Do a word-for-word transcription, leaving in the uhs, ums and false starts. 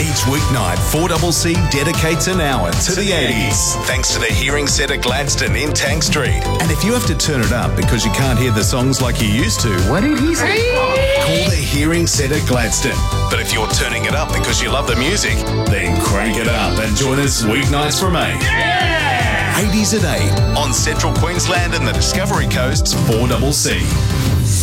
Each weeknight, four C C dedicates an hour to the eighties, thanks to the Hearing Centre Gladstone in Tank Street. And if you have to turn it up because you can't hear the songs like you used to, What did he say? call the Hearing Centre Gladstone. But if you're turning it up because you love the music, then crank it up and join us weeknights from eight. Yeah! eighties at eight on Central Queensland and the Discovery Coast's four C C.